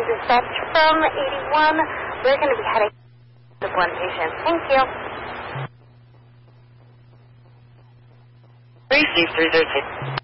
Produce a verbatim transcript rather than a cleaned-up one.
dispatch from eighty-one. We're going to be heading to one patient. Thank you. Receive three thirteen.